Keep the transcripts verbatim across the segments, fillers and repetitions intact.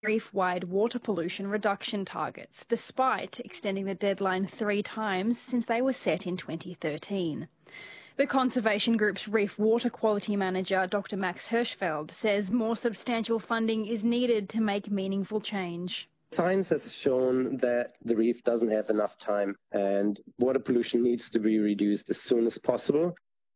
reef-wide water pollution reduction targets, despite extending the deadline three times since they were set in twenty thirteen. The conservation group's Reef Water Quality Manager, Doctor Max Hirschfeld, says more substantial funding is needed to make meaningful change. Science has shown that the reef doesn't have enough time and water pollution needs to be reduced as soon as possible.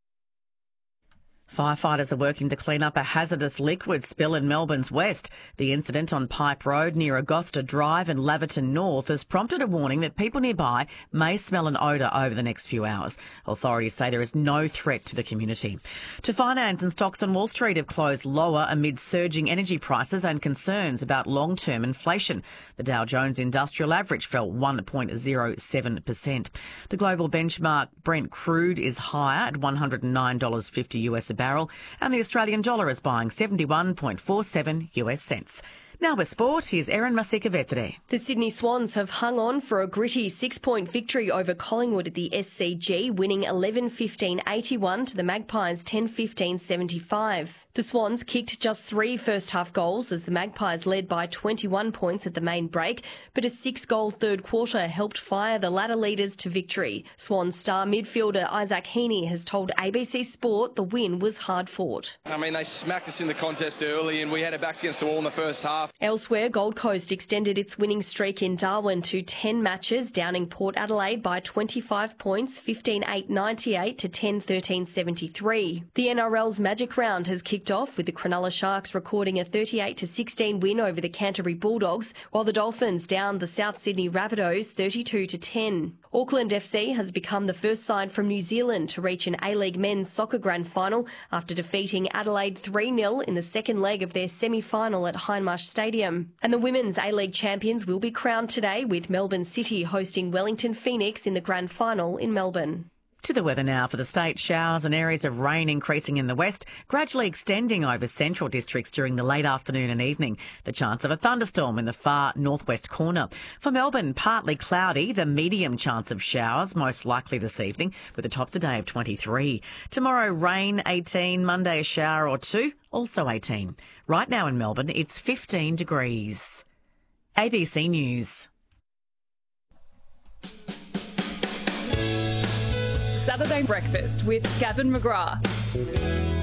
Firefighters are working to clean up a hazardous liquid spill in Melbourne's west. The incident on Pipe Road near Augusta Drive and Laverton North has prompted a warning that people nearby may smell an odour over the next few hours. Authorities say there is no threat to the community. To finance and stocks on Wall Street have closed lower amid surging energy prices and concerns about long-term inflation. The Dow Jones Industrial Average fell one point zero seven percent. The global benchmark Brent crude is higher at one hundred nine dollars fifty US a barrel, and the Australian dollar is buying seventy-one point four seven US cents. Now with sport, here's Erin Masika-Vetere. The Sydney Swans have hung on for a gritty six-point victory over Collingwood at the S C G, winning eleven fifteen eighty-one to the Magpies ten fifteen seventy-five. The Swans kicked just three first-half goals as the Magpies led by twenty-one points at the main break, but a six-goal third quarter helped fire the ladder leaders to victory. Swans star midfielder Isaac Heaney has told A B C Sport the win was hard-fought. I mean, they smacked us in the contest early and we had our backs against the wall in the first half. Elsewhere, Gold Coast extended its winning streak in Darwin to ten matches, downing Port Adelaide by twenty-five points, fifteen eight ninety-eight to ten thirteen seventy-three. The N R L's Magic Round has kicked off with the Cronulla Sharks recording a thirty-eight to sixteen win over the Canterbury Bulldogs, while the Dolphins downed the South Sydney Rabbitohs thirty-two to ten. Auckland F C has become the first side from New Zealand to reach an A-League men's soccer grand final after defeating Adelaide three nil in the second leg of their semi-final at Hindmarsh Stadium. And the women's A-League champions will be crowned today, with Melbourne City hosting Wellington Phoenix in the grand final in Melbourne. To the weather now for the state. Showers and areas of rain increasing in the west, gradually extending over central districts during the late afternoon and evening. The chance of a thunderstorm in the far northwest corner. For Melbourne, partly cloudy, the medium chance of showers, most likely this evening, with a top today of twenty-three. Tomorrow, rain, eighteen. Monday, a shower or two, also eighteen. Right now in Melbourne, it's fifteen degrees. A B C News. Saturday Breakfast with Gavin McGrath.